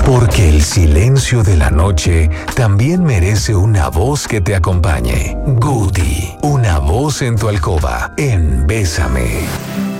Porque el silencio de la noche también merece una voz que te acompañe. Guti, una voz en tu alcoba, en Bésame.